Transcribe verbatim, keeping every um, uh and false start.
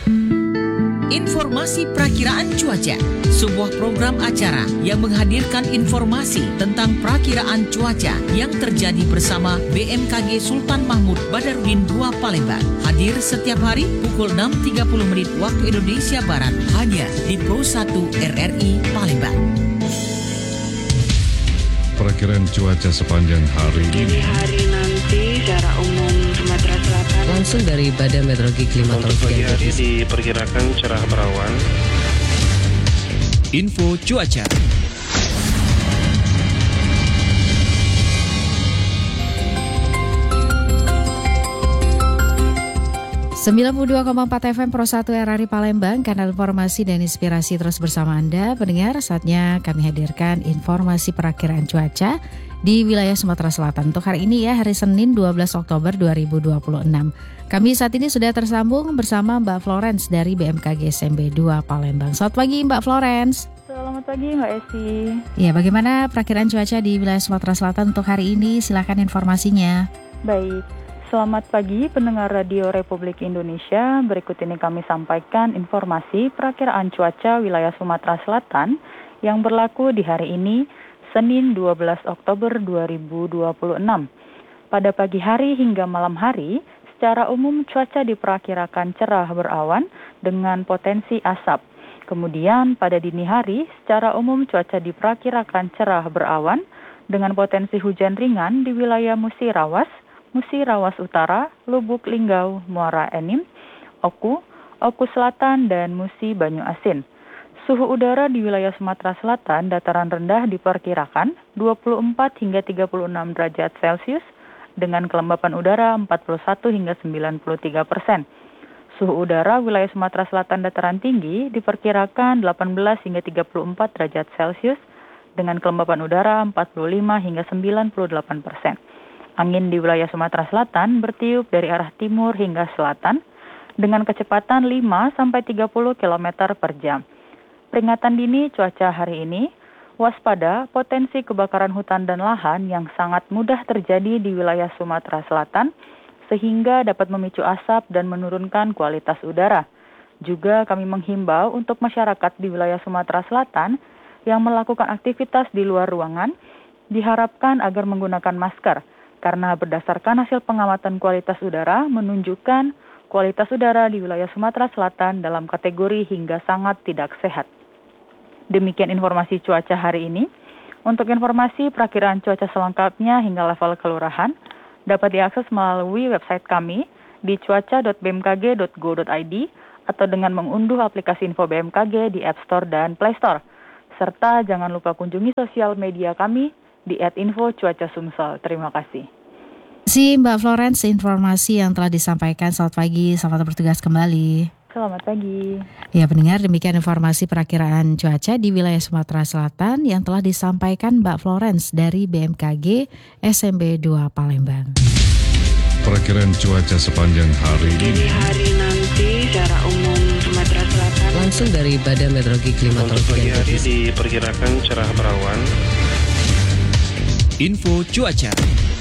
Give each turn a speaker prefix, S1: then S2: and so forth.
S1: Informasi Prakiraan Cuaca, sebuah program acara yang menghadirkan informasi tentang prakiraan cuaca yang terjadi bersama B M K G Sultan Mahmud Badarudin dua Palembang. Hadir setiap hari pukul enam tiga puluh menit waktu Indonesia Barat, hanya di Pro satu R R I Palembang.
S2: Perakiraan cuaca sepanjang hari
S3: ini. Hari nanti secara umum Sumatera Selatan
S4: langsung dari Badan Meteorologi Klimatologi.
S5: Untuk pagi hari diperkirakan cerah berawan.
S1: Info cuaca.
S6: sembilan puluh dua koma empat F M Pro satu R R I Palembang, kanal informasi dan inspirasi terus bersama Anda. Pendengar, saatnya kami hadirkan informasi perakiraan cuaca di wilayah Sumatera Selatan. Untuk hari ini ya, hari Senin dua belas Oktober dua ribu dua puluh enam. Kami saat ini sudah tersambung bersama Mbak Florence dari B M K G S M B dua Palembang. Selamat pagi Mbak Florence.
S7: Selamat pagi Mbak Esi.
S6: Ya, bagaimana perakiraan cuaca di wilayah Sumatera Selatan untuk hari ini? Silakan informasinya.
S7: Baik. Selamat pagi pendengar Radio Republik Indonesia. Berikut ini kami sampaikan informasi perakiraan cuaca wilayah Sumatera Selatan yang berlaku di hari ini, Senin dua belas Oktober dua ribu dua puluh enam. Pada pagi hari hingga malam hari, secara umum cuaca diperkirakan cerah berawan dengan potensi asap. Kemudian pada dini hari, secara umum cuaca diperkirakan cerah berawan dengan potensi hujan ringan di wilayah Musi Rawas, Musi Rawas Utara, Lubuk Linggau, Muara Enim, Oku, Oku Selatan, dan Musi Banyu Asin. Suhu udara di wilayah Sumatera Selatan dataran rendah diperkirakan dua puluh empat hingga tiga puluh enam derajat Celcius dengan kelembapan udara empat puluh satu hingga sembilan puluh tiga persen. Suhu udara wilayah Sumatera Selatan dataran tinggi diperkirakan delapan belas hingga tiga puluh empat derajat Celcius dengan kelembapan udara empat puluh lima hingga sembilan puluh delapan persen. Angin di wilayah Sumatera Selatan bertiup dari arah timur hingga selatan dengan kecepatan lima sampai tiga puluh kilometer per jam. Peringatan dini cuaca hari ini, waspada potensi kebakaran hutan dan lahan yang sangat mudah terjadi di wilayah Sumatera Selatan sehingga dapat memicu asap dan menurunkan kualitas udara. Juga kami menghimbau untuk masyarakat di wilayah Sumatera Selatan yang melakukan aktivitas di luar ruangan diharapkan agar menggunakan masker. Karena berdasarkan hasil pengamatan kualitas udara menunjukkan kualitas udara di wilayah Sumatera Selatan dalam kategori hingga sangat tidak sehat. Demikian informasi cuaca hari ini. Untuk informasi perakiraan cuaca selengkapnya hingga level kelurahan dapat diakses melalui website kami di cuaca dot b m k g dot go dot i d atau dengan mengunduh aplikasi Info B M K G di App Store dan Play Store. Serta jangan lupa kunjungi sosial media kami di et info cuaca sumsel. Terima kasih.
S6: Si Mbak Florence, informasi yang telah disampaikan. Selamat pagi, selamat bertugas kembali.
S7: Selamat pagi.
S6: Ya pendengar, demikian informasi perakiraan cuaca di wilayah Sumatera Selatan yang telah disampaikan Mbak Florence dari B M K G S M B dua Palembang.
S2: Perakiraan cuaca sepanjang hari
S3: ini. Hari nanti secara umum Sumatera Selatan
S4: langsung dari Badan Meteorologi Klimatologi.
S5: Untuk pagi hari diperkirakan cerah berawan.
S1: Info cuaca.